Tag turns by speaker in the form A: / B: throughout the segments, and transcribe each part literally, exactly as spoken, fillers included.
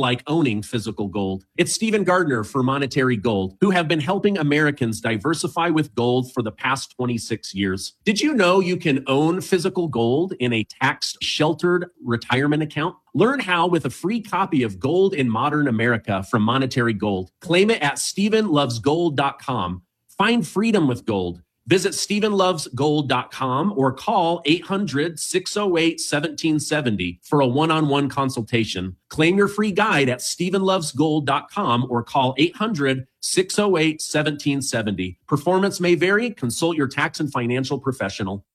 A: like owning physical gold. It's Stephen Gardner for Monetary Gold, who have been helping Americans diversify with gold for the past twenty-six years. Did you know you can own physical gold in a tax-sheltered retirement account? Learn how with a free copy of Gold in Modern America from Monetary Gold. Claim it at stephen loves gold dot com. Find freedom with gold. Visit stephen loves gold dot com or call eight hundred, six oh eight, one seven seven oh for a one-on-one consultation. Claim your free guide at stephen loves gold dot com or call eight hundred, six oh eight, one seven seven oh. Performance may vary. Consult your tax and financial professional.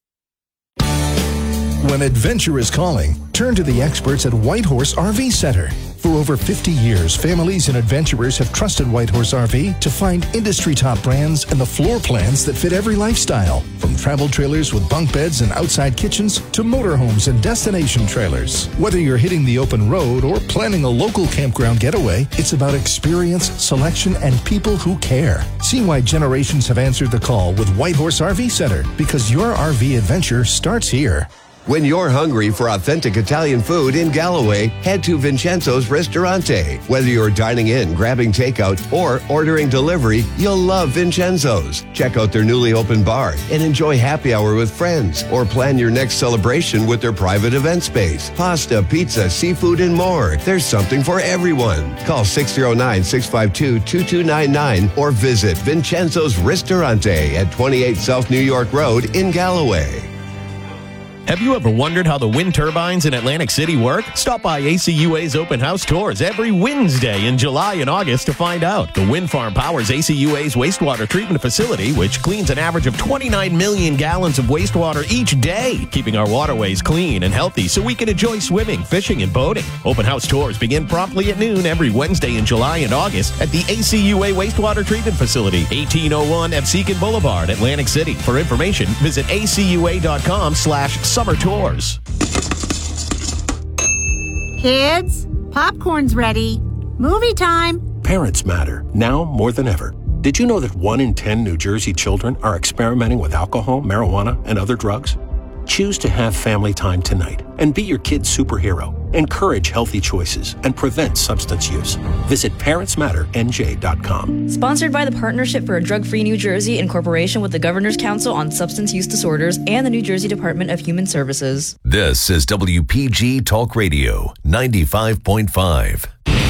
B: When adventure is calling, turn to the experts at Whitehorse R V Center. For over fifty years, families and adventurers have trusted Whitehorse R V to find industry top brands and the floor plans that fit every lifestyle. From travel trailers with bunk beds and outside kitchens to motorhomes and destination trailers. Whether you're hitting the open road or planning a local campground getaway, it's about experience, selection, and people who care. See why generations have answered the call with Whitehorse R V Center, because your R V adventure starts here.
C: When you're hungry for authentic Italian food in Galloway, head to Vincenzo's Ristorante. Whether you're dining in, grabbing takeout, or ordering delivery, you'll love Vincenzo's. Check out their newly opened bar and enjoy happy hour with friends, or plan your next celebration with their private event space. Pasta, pizza, seafood, and more. There's something for everyone. Call six oh nine, six five two, two two nine nine or visit Vincenzo's Ristorante at twenty-eight South New York Road in Galloway.
D: Have you ever wondered how the wind turbines in Atlantic City work? Stop by A C U A's open house tours every Wednesday in July and August to find out. The wind farm powers A C U A's wastewater treatment facility, which cleans an average of twenty-nine million gallons of wastewater each day, keeping our waterways clean and healthy so we can enjoy swimming, fishing, and boating. Open house tours begin promptly at noon every Wednesday in July and August at the A C U A Wastewater Treatment Facility, eighteen oh one Absecon Boulevard, Atlantic City. For information, visit A C U A dot com slash summer tours.
E: Kids, popcorn's ready. Movie time.
F: Parents matter, now more than ever. Did you know that one in ten New Jersey children are experimenting with alcohol, marijuana, and other drugs? Choose to have family time tonight and be your kid's superhero. Encourage healthy choices and prevent substance use. Visit parents matter N J dot com.
G: Sponsored by the Partnership for a Drug-Free New Jersey in cooperation with the Governor's Council on Substance Use Disorders and the New Jersey Department of Human Services.
H: This is W P G Talk Radio ninety-five point five.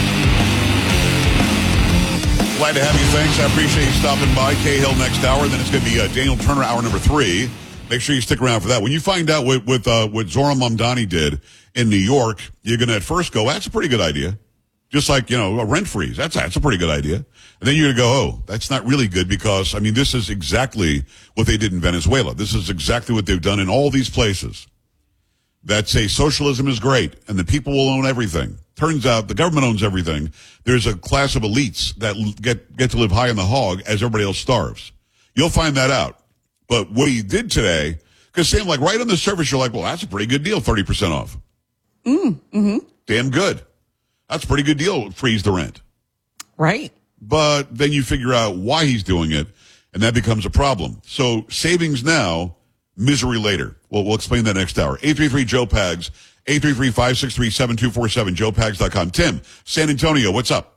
I: Glad to have you. Thanks. I appreciate you stopping by. Cahill next hour. Then it's going to be uh, Daniel Turner, hour number three. Make sure you stick around for that. When you find out what, what, uh, what Zohran Mamdani did in New York, you're going to at first go, that's a pretty good idea. Just like, you know, a rent freeze. That's, that's a pretty good idea. And then you're going to go, oh, that's not really good because, I mean, this is exactly what they did in Venezuela. This is exactly what they've done in all these places that say socialism is great and the people will own everything. Turns out the government owns everything. There's a class of elites that get, get to live high in the hog as everybody else starves. You'll find that out. But what he did today, because Sam, like right on the surface, you're like, well, that's a pretty good deal, thirty percent off.
J: Mm, mm-hmm.
I: Damn good. That's a pretty good deal, freeze the rent.
J: Right.
I: But then you figure out why he's doing it, and that becomes a problem. So savings now, misery later. Well, we'll explain that next hour. eight three three, Joe Pags, eight three three, five six three, seven two four seven, joe pags dot com. Tim, San Antonio, what's up?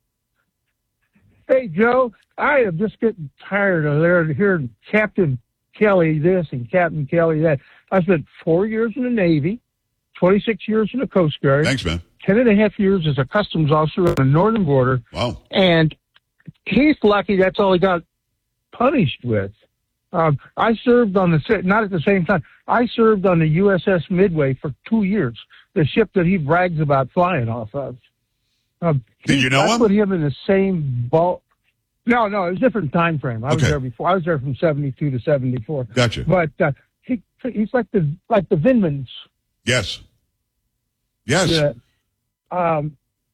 K: Hey, Joe, I am just getting tired of there hearing Captain Kelly this and Captain Kelly that. I spent four years in the Navy, twenty-six years in the Coast Guard.
I: Thanks, man.
K: Ten and a half years as a customs officer on the northern border.
I: Wow.
K: And he's lucky that's all he got punished with. Um, I served on the, not at the same time, I served on the U S S Midway for two years, the ship that he brags about flying off of. Um,
I: Did
K: he,
I: you know
K: I
I: him?
K: put him in the same boat. No, no, it was a different time frame. I was
I: Okay.
K: there before. I was there from seventy-two to seventy-four.
I: Gotcha.
K: But uh, he he's like the like the Vindmans.
I: Yes. Yes.
K: Yeah. Um,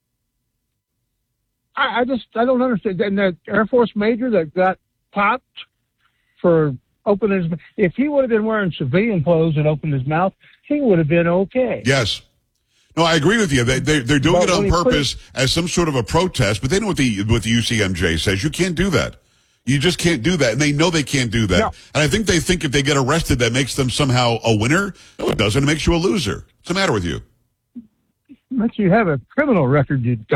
K: I, I just I don't understand. And the Air Force major that got popped for opening his, if he would have been wearing civilian clothes and opened his mouth, he would have been okay.
I: Yes. No, I agree with you. They, they, they're doing
K: But
I: it on
K: when he put
I: purpose as some sort of a protest, but they know what the, what the U C M J says. You can't do that. You just can't do that. And they know they can't do that.
K: No.
I: And I think they think if they get arrested, that makes them somehow a winner. No, it doesn't. It makes you a loser. What's the matter with you?
K: Once you have a criminal record, you